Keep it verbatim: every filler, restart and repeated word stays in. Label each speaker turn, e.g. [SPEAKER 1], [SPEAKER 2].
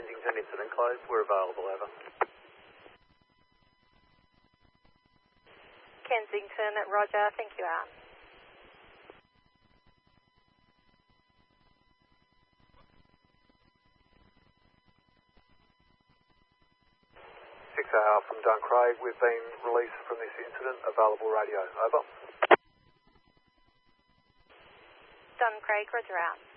[SPEAKER 1] Kensington, incident closed. We're available, over.
[SPEAKER 2] Kensington, roger, thank you, out.
[SPEAKER 1] six A R from Duncraig, we've been released from this incident, available radio, over.
[SPEAKER 2] Duncraig, roger, out.